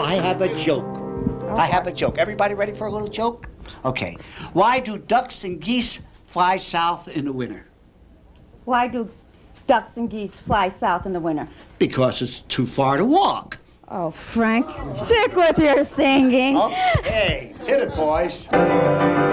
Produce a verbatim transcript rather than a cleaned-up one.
I have a joke. Oh, I have a joke. Everybody ready for a little joke? Okay. Why do ducks and geese fly south in the winter? Why do ducks and geese fly south in the winter? Because it's too far to walk. Oh, Frank, stick with your singing. Okay, hit it, boys.